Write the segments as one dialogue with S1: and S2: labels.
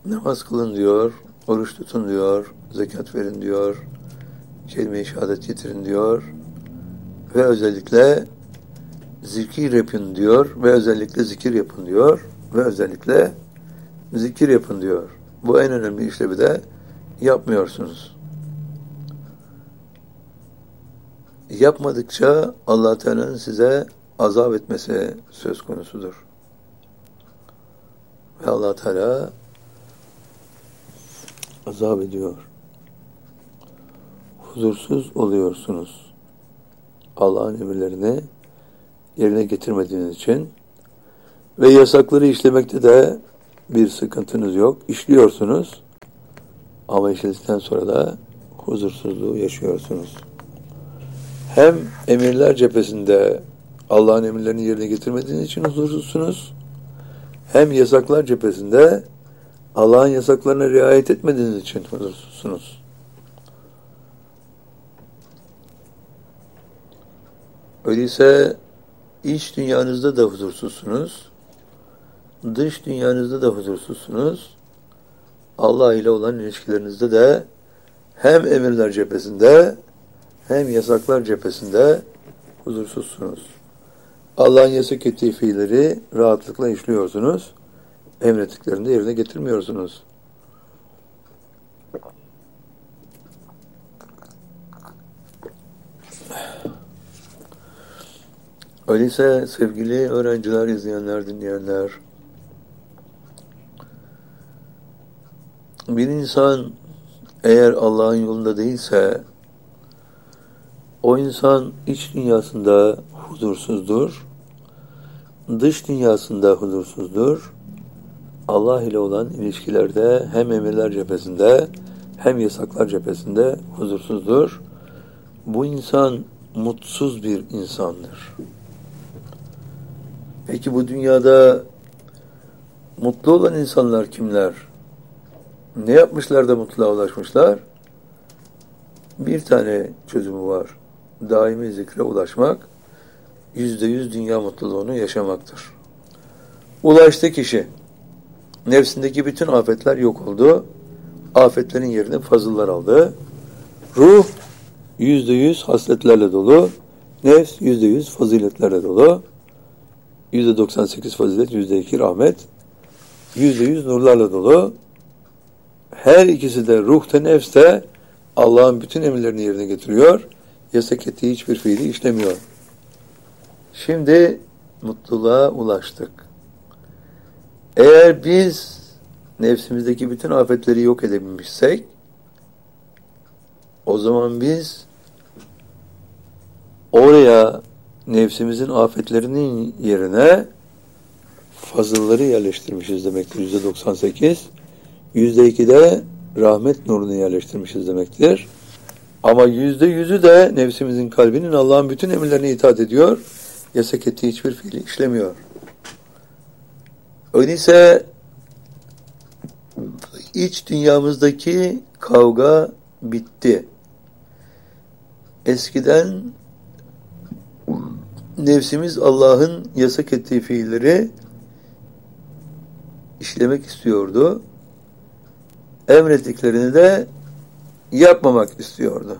S1: Namaz kılın diyor, oruç tutun diyor, zekat verin diyor, kelime-i şehadet getirin diyor ve özellikle zikir yapın diyor ve özellikle zikir yapın diyor ve özellikle zikir yapın diyor. Bu en önemli işlevi de yapmıyorsunuz. Yapmadıkça Allah Teala'nın size azap etmesi söz konusudur. Ve Allah Teala azap ediyor. Huzursuz oluyorsunuz. Allah'ın emirlerini yerine getirmediğiniz için ve yasakları işlemekte de bir sıkıntınız yok. İşliyorsunuz ama işledikten sonra da huzursuzluğu yaşıyorsunuz. Hem emirler cephesinde Allah'ın emirlerini yerine getirmediğiniz için huzursuzsunuz, hem yasaklar cephesinde Allah'ın yasaklarına riayet etmediğiniz için huzursuzsunuz. Öyleyse iç dünyanızda da huzursuzsunuz, dış dünyanızda da huzursuzsunuz. Allah ile olan ilişkilerinizde de hem emirler cephesinde hem yasaklar cephesinde huzursuzsunuz. Allah'ın yasak ettiği fiilleri rahatlıkla işliyorsunuz. Emrettiklerini de yerine getirmiyorsunuz. Öyleyse sevgili öğrenciler, izleyenler, dinleyenler, bir insan eğer Allah'ın yolunda değilse o insan iç dünyasında huzursuzdur, dış dünyasında huzursuzdur. Allah ile olan ilişkilerde hem emirler cephesinde hem yasaklar cephesinde huzursuzdur. Bu insan mutsuz bir insandır. Peki bu dünyada mutlu olan insanlar kimler? Ne yapmışlar da mutluluğa ulaşmışlar? Bir tane çözümü var. Daimi zikre ulaşmak, %100 dünya mutluluğunu yaşamaktır. Ulaştı kişi. Nefsindeki bütün afetler yok oldu. Afetlerin yerini fazıllar aldı. Ruh %100 hasletlerle dolu. Nefs %100 faziletlerle dolu. %98 fazilet, %2 rahmet. %100 nurlarla dolu. Her ikisi de ruhta, nefste Allah'ın bütün emirlerini yerine getiriyor. Yasak ettiği hiçbir fiili işlemiyor. Şimdi mutluluğa ulaştık. Eğer biz nefsimizdeki bütün afetleri yok edebilmişsek, o zaman biz oraya nefsimizin afetlerinin yerine fazılları yerleştirmişiz demektir. %98. %2 de rahmet nurunu yerleştirmişiz demektir. Ama %100'ü de nefsimizin, kalbinin Allah'ın bütün emirlerine itaat ediyor. Yasak ettiği hiçbir fiili işlemiyor. Öyleyse iç dünyamızdaki kavga bitti. Eskiden nefsimiz Allah'ın yasak ettiği fiilleri işlemek istiyordu. Emrettiklerini de yapmamak istiyordu.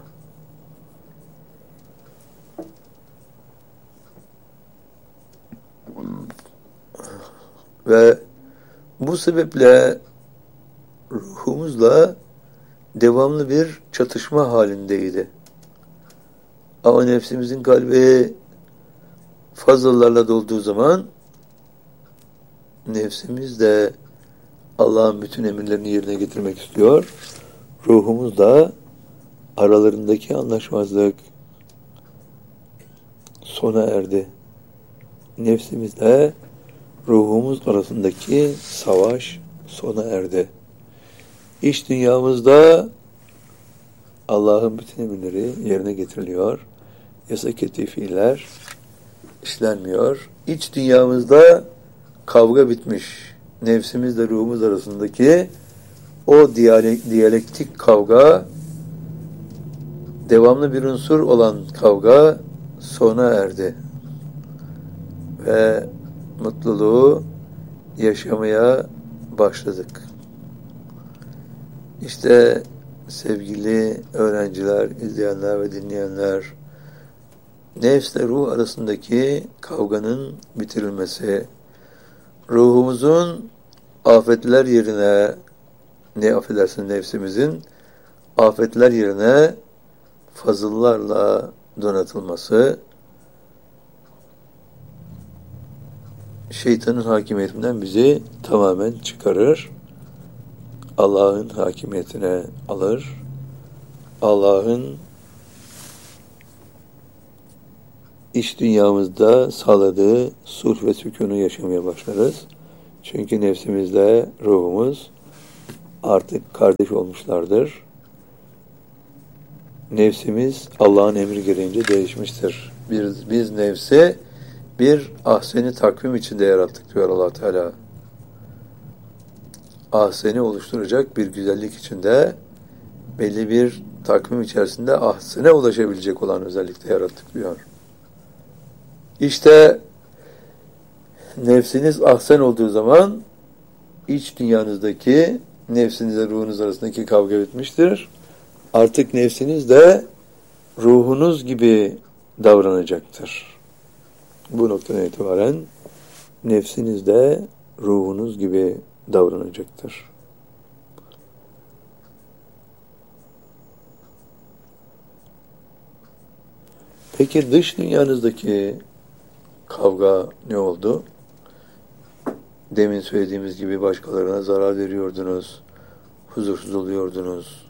S1: Ve bu sebeple ruhumuzla devamlı bir çatışma halindeydi. Ama nefsimizin kalbi fazlalarla dolduğu zaman nefsimiz de Allah'ın bütün emirlerini yerine getirmek istiyor. Ruhumuz da aralarındaki anlaşmazlık sona erdi. Nefsimizle ruhumuz arasındaki savaş sona erdi. İç dünyamızda Allah'ın bütün emirleri yerine getiriliyor. Yasak ettiği fiiller işlenmiyor. İç dünyamızda kavga bitmiş. Nefsimizle ruhumuz arasındaki o diyalektik kavga, devamlı bir unsur olan kavga sona erdi. Ve mutluluğu yaşamaya başladık. İşte sevgili öğrenciler, izleyenler ve dinleyenler, nefsle ruh arasındaki kavganın bitirilmesi, ruhumuzun afetler yerine, ne affedersin nefsimizin, afetler yerine fazıllarla donatılması, şeytanın hakimiyetinden bizi tamamen çıkarır. Allah'ın hakimiyetine alır. Allah'ın iç dünyamızda sağladığı sulh ve sükûnu yaşamaya başlarız. Çünkü nefsimizle ruhumuz artık kardeş olmuşlardır. Nefsimiz Allah'ın emri gereğince değişmiştir. Biz nefsi bir ahseni takvim içinde yarattık diyor Allah Teala. Ahseni oluşturacak bir güzellik içinde, belli bir takvim içerisinde ahsene ulaşabilecek olan özellikle yarattık diyor. İşte nefsiniz ahsen olduğu zaman iç dünyanızdaki nefsinizle ruhunuz arasındaki kavga bitmiştir. Artık nefsiniz de ruhunuz gibi davranacaktır. Bu noktadan itibaren nefsiniz de ruhunuz gibi davranacaktır. Peki dış dünyanızdaki kavga ne oldu? Demin söylediğimiz gibi başkalarına zarar veriyordunuz, huzursuz oluyordunuz.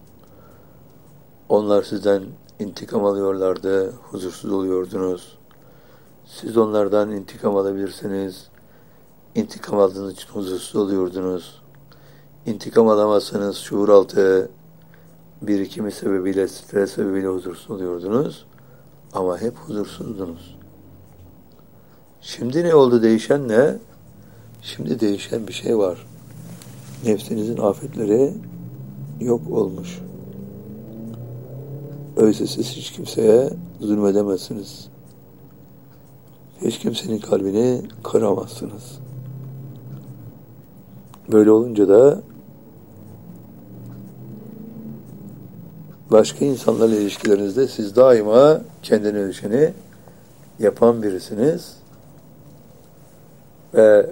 S1: Onlar sizden intikam alıyorlardı, huzursuz oluyordunuz. Siz onlardan intikam alabilirsiniz. İntikam aldığınız için huzursuz oluyordunuz. İntikam alamazsanız şuur altı birikimi sebebiyle, stres sebebiyle huzursuz oluyordunuz. Ama hep huzursuzdunuz. Şimdi ne oldu? Değişen ne? Şimdi değişen bir şey var. Nefsinizin afetleri yok olmuş. Öyleyse siz hiç kimseye zulmedemezsiniz. Hiç kimsenin kalbini kıramazsınız. Böyle olunca da başka insanlarla ilişkilerinizde siz daima kendine düşeni yapan birisiniz ve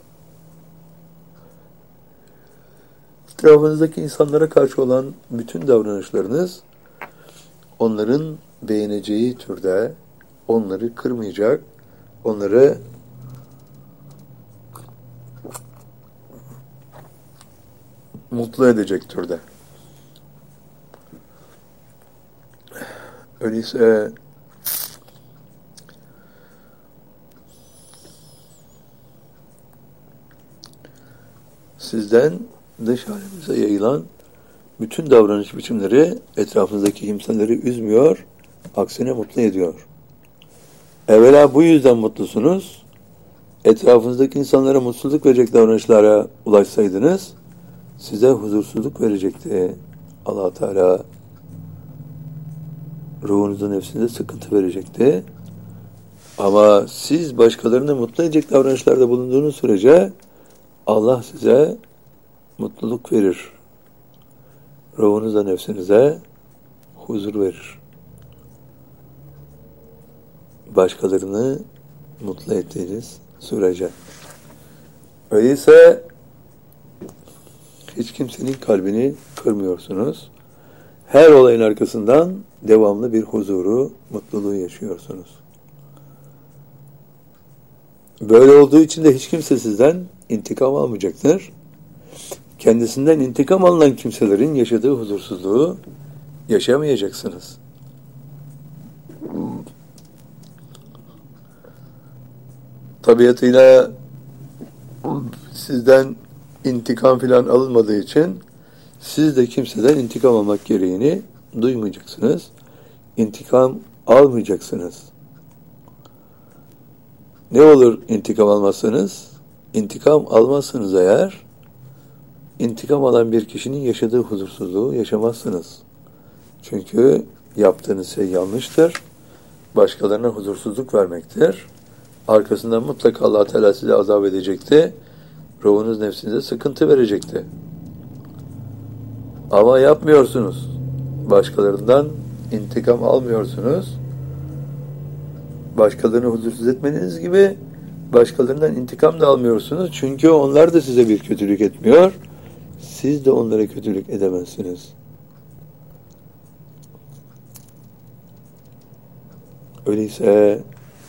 S1: etrafınızdaki insanlara karşı olan bütün davranışlarınız onların beğeneceği türde, onları kırmayacak, onları mutlu edecek türde. Öyleyse sizden dış halimize yayılan bütün davranış biçimleri etrafınızdaki kimseleri üzmüyor, aksine mutlu ediyor. Evvela bu yüzden mutlusunuz. Etrafınızdaki insanlara mutsuzluk verecek davranışlara ulaşsaydınız, size huzursuzluk verecekti. Allah Teala ruhunuzun nefsinize sıkıntı verecekti. Ama siz başkalarını mutlu edecek davranışlarda bulunduğunuz sürece Allah size mutluluk verir. Ruhunuza, nefsinize huzur verir. Başkalarını mutlu ettiğiniz sürece. Öyleyse hiç kimsenin kalbini kırmıyorsunuz. Her olayın arkasından devamlı bir huzuru, mutluluğu yaşıyorsunuz. Böyle olduğu için de hiç kimse sizden intikam almayacaktır. Kendisinden intikam alınan kimselerin yaşadığı huzursuzluğu yaşamayacaksınız. Tabiatıyla sizden intikam filan alınmadığı için siz de kimseden intikam almak gereğini duymayacaksınız. İntikam almayacaksınız. Ne olur intikam almazsanız? İntikam almazsınız eğer, intikam alan bir kişinin yaşadığı huzursuzluğu yaşamazsınız. Çünkü yaptığınız şey yanlıştır. Başkalarına huzursuzluk vermektir. Arkasından mutlaka Allah Teala size azap edecekti. Ruhunuz nefsinize sıkıntı verecekti. Ama yapmıyorsunuz. Başkalarından intikam almıyorsunuz. Başkalarını huzursuz etmeniz gibi başkalarından intikam da almıyorsunuz. Çünkü onlar da size bir kötülük etmiyor. Siz de onlara kötülük edemezsiniz. Öyleyse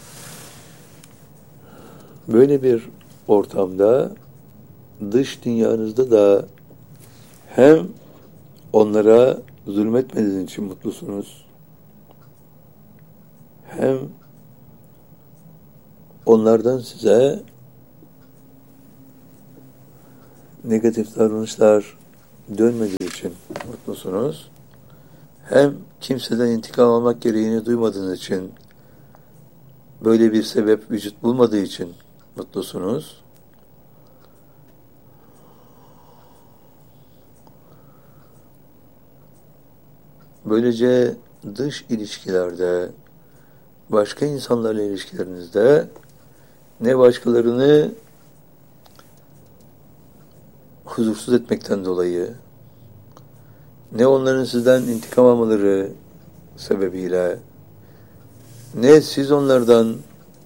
S1: böyle bir ortamda dış dünyanızda da hem onlara zulmetmediğiniz için mutlusunuz, hem onlardan size negatif davranışlar dönmediği için mutlusunuz, hem kimseden intikam almak gereğini duymadığınız için, böyle bir sebep vücut bulmadığı için mutlusunuz. Böylece dış ilişkilerde, başka insanlarla ilişkilerinizde ne başkalarını huzursuz etmekten dolayı, ne onların sizden intikam almaları sebebiyle, ne siz onlardan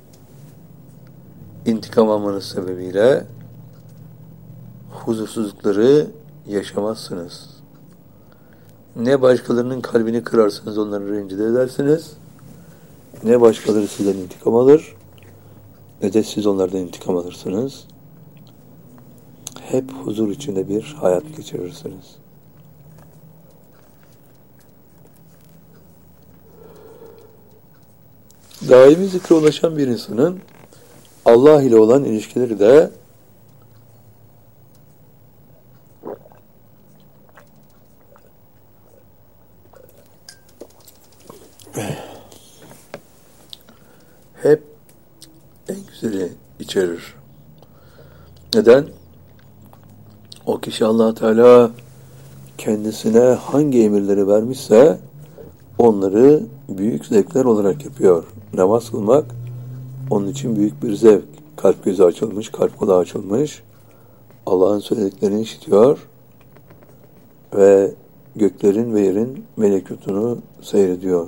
S1: intikam almanız sebebiyle huzursuzlukları yaşamazsınız. Ne başkalarının kalbini kırarsanız onları rencide edersiniz, ne başkaları sizden intikam alır, ne de siz onlardan intikam alırsınız. Hep huzur içinde bir hayat geçirirsiniz. Daimi zikre ulaşan bir insanın Allah ile olan ilişkileri de hep en güzeli içerir. Neden? O kişi Allah Teala kendisine hangi emirleri vermişse onları büyük zevkler olarak yapıyor. Namaz kılmak onun için büyük bir zevk. Kalp gözü açılmış, kalp kulağı açılmış. Allah'ın söylediklerini işitiyor ve göklerin ve yerin melekutunu seyrediyor.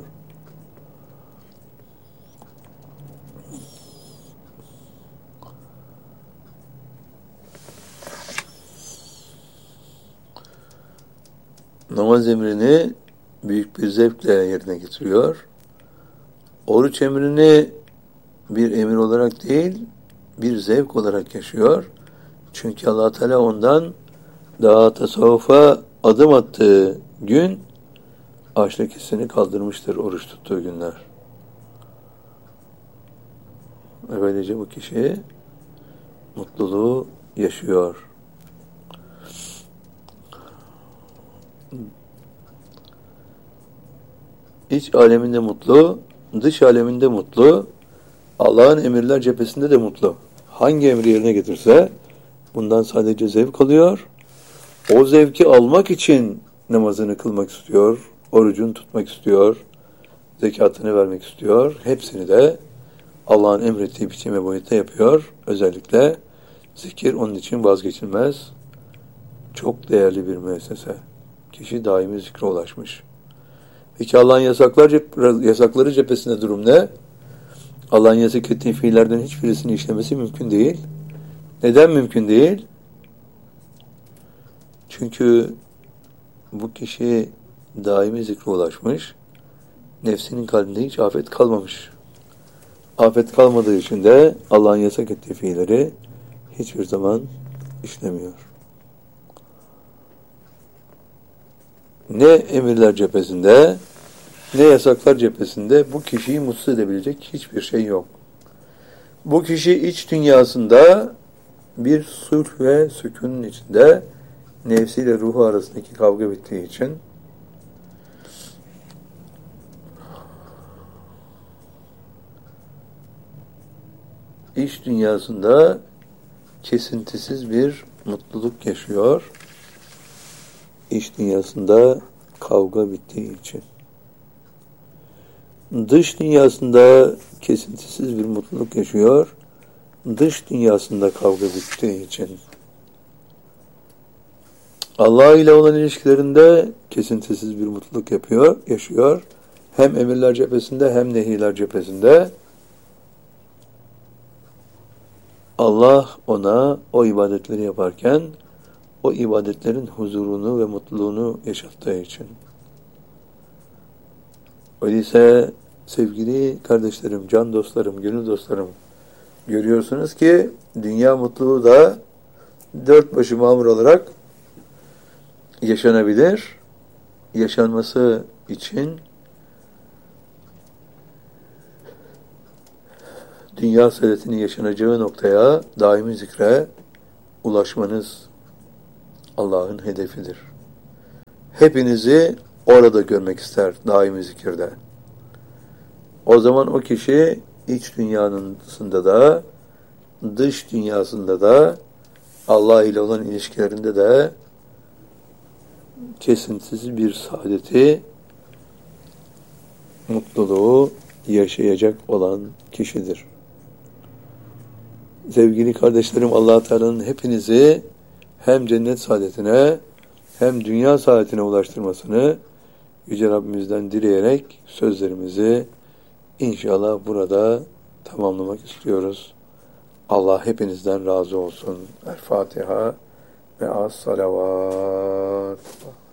S1: Namaz emrini büyük bir zevkle yerine getiriyor. Oruç emrini bir emir olarak değil, bir zevk olarak yaşıyor. Çünkü Allah Teala ondan daha tasavvufa adım attığı gün açlık hissini kaldırmıştır oruç tuttuğu günler. Böylece bu kişi mutluluğu yaşıyor. İç aleminde mutlu, dış aleminde mutlu, Allah'ın emirler cephesinde de mutlu. Hangi emri yerine getirse bundan sadece zevk alıyor. O zevki almak için namazını kılmak istiyor, orucunu tutmak istiyor, zekatını vermek istiyor. Hepsini de Allah'ın emrettiği biçim ve boyutta yapıyor. Özellikle zikir onun için vazgeçilmez, çok değerli bir müessese. Kişi daimi zikre ulaşmış. Peki Allah'ın yasakları cephesinde durum ne? Allah'ın yasak ettiği fiillerden hiçbirisini işlemesi mümkün değil. Neden mümkün değil? Çünkü bu kişi daimi zikre ulaşmış, nefsinin kalbinde hiç afet kalmamış. Afet kalmadığı için de Allah'ın yasak ettiği fiilleri hiçbir zaman işlemiyor. Ne emirler cephesinde, ne yasaklar cephesinde bu kişiyi mutsuz edebilecek hiçbir şey yok. Bu kişi iç dünyasında bir sulh ve sükûnun içinde nefsiyle ruhu arasındaki kavga bittiği için iç dünyasında kesintisiz bir mutluluk yaşıyor. İç dünyasında kavga bittiği için. Dış dünyasında kesintisiz bir mutluluk yaşıyor. Dış dünyasında kavga bittiği için. Allah ile olan ilişkilerinde kesintisiz bir mutluluk yaşıyor. Hem emirler cephesinde hem nehiler cephesinde. Allah ona o ibadetleri yaparken o ibadetlerin huzurunu ve mutluluğunu yaşattığı için. Öyleyse sevgili kardeşlerim, can dostlarım, gönül dostlarım, görüyorsunuz ki dünya mutluluğu da dört başı mamur olarak yaşanabilir. Yaşanması için dünya saadetinin yaşanacağı noktaya daimi zikre ulaşmanız Allah'ın hedefidir. Hepinizi orada görmek ister daimi zikirde. O zaman o kişi iç dünyasında da dış dünyasında da Allah ile olan ilişkilerinde de kesintisiz bir saadeti, mutluluğu yaşayacak olan kişidir. Sevgili kardeşlerim, Allah Teala'nın hepinizi hem cennet saadetine hem dünya saadetine ulaştırmasını Yüce Rabbimizden dileyerek sözlerimizi inşallah burada tamamlamak istiyoruz. Allah hepinizden razı olsun. El Fatiha ve as-salavat.